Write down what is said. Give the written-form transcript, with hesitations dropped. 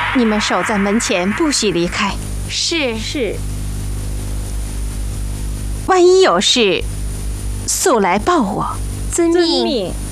你们守在门前，不许离开。 是。 万一有事，速来报我。 遵命。